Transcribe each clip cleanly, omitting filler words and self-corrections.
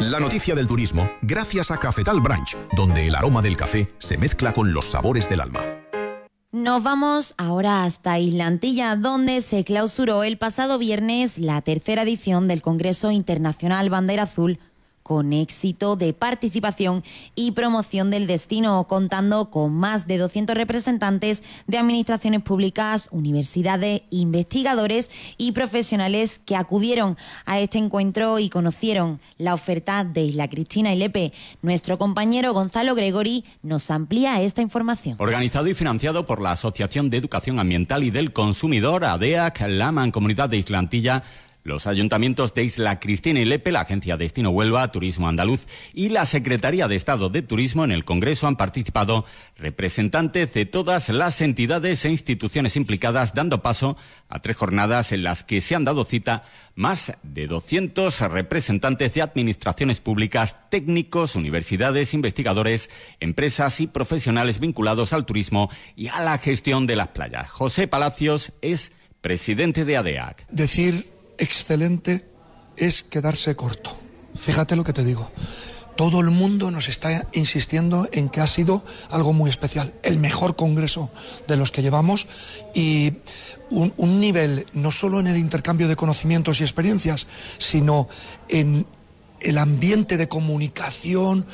La noticia del turismo, gracias a Cafetal Branch, donde el aroma del café se mezcla con los sabores del alma. Nos vamos ahora hasta Isla Antilla, donde se clausuró el pasado viernes la tercera edición del Congreso Internacional Bandera Azul, con éxito de participación y promoción del destino, contando con más de 200 representantes de administraciones públicas, universidades, investigadores y profesionales que acudieron a este encuentro y conocieron la oferta de Isla Cristina y Lepe. Nuestro compañero Gonzalo Gregori nos amplía esta información. Organizado y financiado por la Asociación de Educación Ambiental y del Consumidor, ADEAC, la Mancomunidad de Isla Antilla, los ayuntamientos de Isla Cristina y Lepe, la Agencia Destino Huelva, Turismo Andaluz y la Secretaría de Estado de Turismo en el Congreso han participado representantes de todas las entidades e instituciones implicadas, dando paso a 3 jornadas en las que se han dado cita más de 200 representantes de administraciones públicas, técnicos, universidades, investigadores, empresas y profesionales vinculados al turismo y a la gestión de las playas. José Palacios es presidente de ADEAC. Decir excelente es quedarse corto. Fíjate lo que te digo. Todo el mundo nos está insistiendo en que ha sido algo muy especial, el mejor congreso de los que llevamos, y un nivel no solo en el intercambio de conocimientos y experiencias, sino en el ambiente de comunicación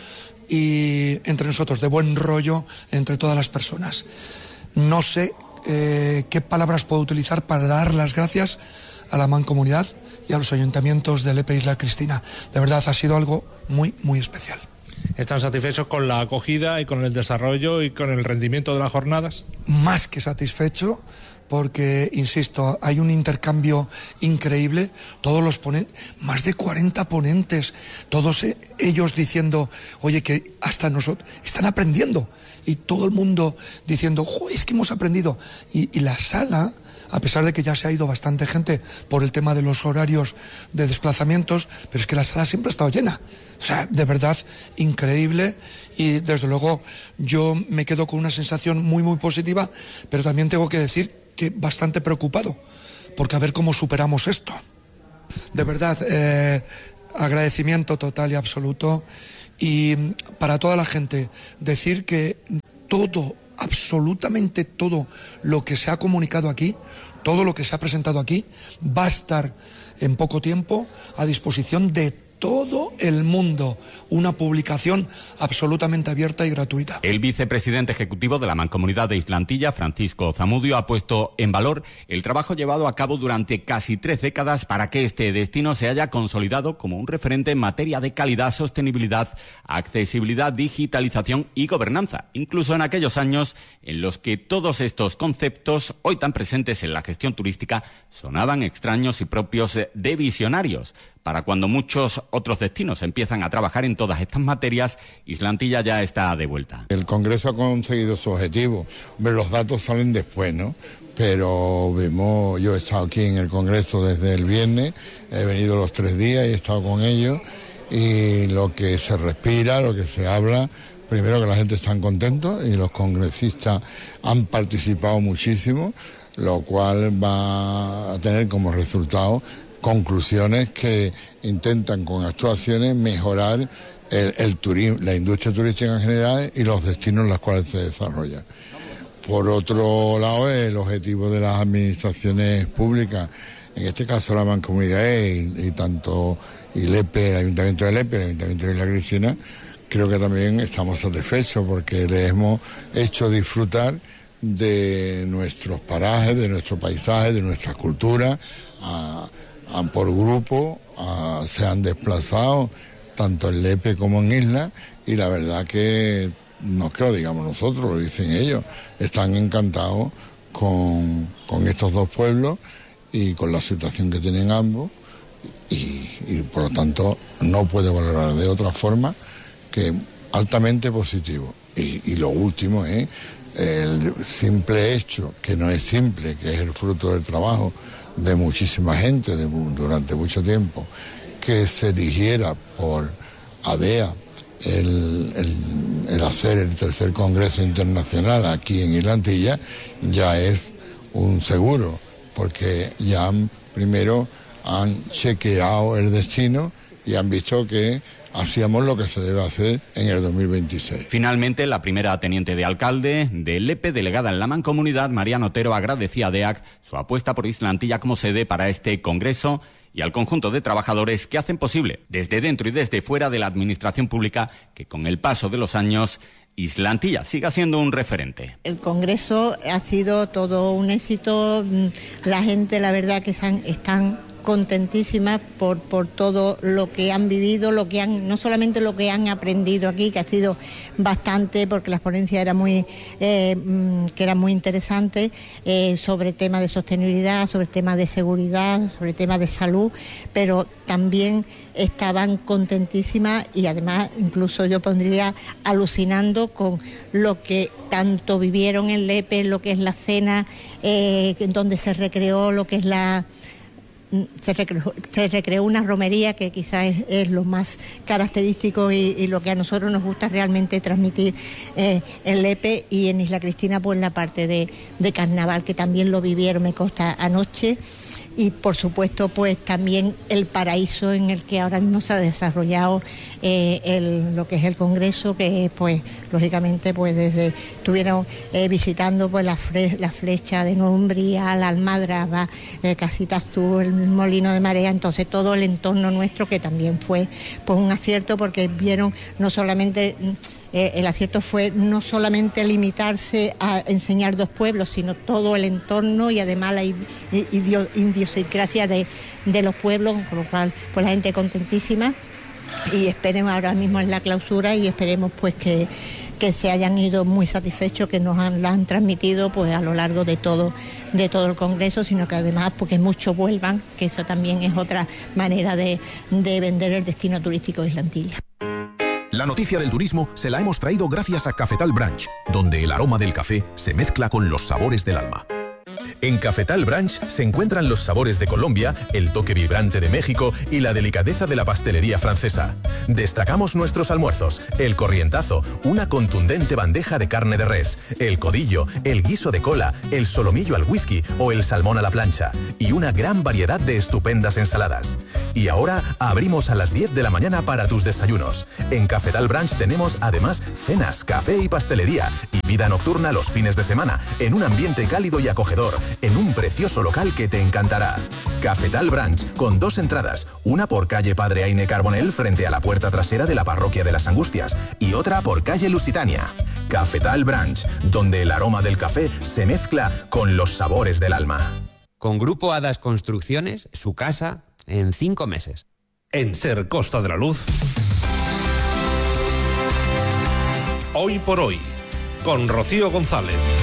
y entre nosotros, de buen rollo entre todas las personas. No sé qué palabras puedo utilizar para dar las gracias a la Mancomunidad y a los ayuntamientos de Lepe e Isla Cristina. De verdad ha sido algo muy, muy especial. ¿Están satisfechos con la acogida y con el desarrollo y con el rendimiento de las jornadas? Más que satisfecho, porque, insisto, hay un intercambio increíble. Todos los ponentes, más de 40 ponentes, todos ellos diciendo, oye, que hasta nosotros están aprendiendo. Y todo el mundo diciendo, es que hemos aprendido. Y la sala, a pesar de que ya se ha ido bastante gente por el tema de los horarios de desplazamientos, pero es que la sala siempre ha estado llena. O sea, de verdad, increíble. Y desde luego yo me quedo con una sensación muy, muy positiva, pero también tengo que decir que bastante preocupado, porque a ver cómo superamos esto. De verdad, agradecimiento total y absoluto. Y para toda la gente, decir que todo, absolutamente todo lo que se ha comunicado aquí, todo lo que se ha presentado aquí, va a estar en poco tiempo a disposición de todo el mundo. Una publicación absolutamente abierta y gratuita. El vicepresidente ejecutivo de la Mancomunidad de Isla Antilla, Francisco Zamudio, ha puesto en valor el trabajo llevado a cabo durante casi 3 décadas para que este destino se haya consolidado como un referente en materia de calidad, sostenibilidad, accesibilidad, digitalización y gobernanza, incluso en aquellos años en los que todos estos conceptos, hoy tan presentes en la gestión turística, sonaban extraños y propios de visionarios. Para cuando muchos otros destinos empiezan a trabajar en todas estas materias, Isla Antilla ya está de vuelta. El Congreso ha conseguido su objetivo. Hombre, los datos salen después, ¿no? Pero vemos, yo he estado aquí en el Congreso desde el viernes, he venido los 3 días y he estado con ellos, y lo que se respira, lo que se habla, primero que la gente está contenta y los congresistas han participado muchísimo, lo cual va a tener como resultado conclusiones que intentan con actuaciones mejorar el turismo, la industria turística en general y los destinos en los cuales se desarrolla. Por otro lado, el objetivo de las administraciones públicas, en este caso la Mancomunidad y tanto ILEPE, el Ayuntamiento de Lepe, el Ayuntamiento de Isla Cristina, creo que también estamos satisfechos porque les hemos hecho disfrutar de nuestros parajes, de nuestro paisaje, de nuestra cultura. Por grupo se han desplazado tanto en Lepe como en Isla, y la verdad que no es que lo digamos nosotros, lo dicen ellos, están encantados con estos 2 pueblos y con la situación que tienen ambos, y por lo tanto no puede valorar de otra forma que altamente positivo. Y lo último es el simple hecho, que no es simple, que es el fruto del trabajo de muchísima gente durante mucho tiempo, que se eligiera por ADEA el hacer el tercer Congreso Internacional aquí en Isla Antilla, ya es un seguro, porque ya primero han chequeado el destino y han visto que hacíamos lo que se debe hacer en el 2026. Finalmente, la primera teniente de alcalde de Lepe, delegada en la Mancomunidad, Mariano Otero, agradecía a DEAC su apuesta por Islantilla como sede para este congreso y al conjunto de trabajadores que hacen posible, desde dentro y desde fuera de la administración pública, que con el paso de los años Islantilla siga siendo un referente. El congreso ha sido todo un éxito, la gente la verdad que están contentísimas por todo lo que han vivido, no solamente lo que han aprendido aquí, que ha sido bastante, porque las ponencias eran muy interesantes, sobre temas de sostenibilidad, sobre temas de seguridad, sobre temas de salud, pero también estaban contentísimas y además incluso yo pondría alucinando con lo que tanto vivieron en Lepe, lo que es la cena, donde se recreó lo que es se recreó una romería que quizás es lo más característico y lo que a nosotros nos gusta realmente transmitir en Lepe, y en Isla Cristina pues la parte de carnaval, que también lo vivieron, me consta, anoche. Y por supuesto pues también el paraíso en el que ahora mismo se ha desarrollado lo que es el congreso, que pues lógicamente pues desde estuvieron visitando pues la flecha de Nueva Umbría, la Almadraba, Casitas Tú, el molino de marea, entonces todo el entorno nuestro, que también fue pues un acierto, porque vieron no solamente el acierto fue no solamente limitarse a enseñar 2 pueblos, sino todo el entorno y además la idiosincrasia de los pueblos, con lo cual pues la gente contentísima, y esperemos ahora mismo en la clausura y esperemos pues que se hayan ido muy satisfechos, que la han transmitido pues a lo largo de todo el congreso, sino que además porque muchos vuelvan, que eso también es otra manera de vender el destino turístico de Islantilla. La noticia del turismo se la hemos traído gracias a Cafetal Branch, donde el aroma del café se mezcla con los sabores del alma. En Cafetal Branch se encuentran los sabores de Colombia, el toque vibrante de México y la delicadeza de la pastelería francesa. Destacamos nuestros almuerzos: el corrientazo, una contundente bandeja de carne de res, el codillo, el guiso de cola, el solomillo al whisky o el salmón a la plancha, y una gran variedad de estupendas ensaladas. Y ahora abrimos a las 10 de la mañana para tus desayunos. En Cafetal Branch tenemos además cenas, café y pastelería, y vida nocturna los fines de semana, en un ambiente cálido y acogedor, en un precioso local que te encantará. Cafetal Branch, con 2 entradas, una por calle Padre Aine Carbonell frente a la puerta trasera de la parroquia de las Angustias, y otra por calle Lusitania. Cafetal Branch, donde el aroma del café se mezcla con los sabores del alma. Con Grupo Hadas Construcciones, su casa en 5 meses. En Ser Costa de la Luz, Hoy por Hoy, con Rocío González.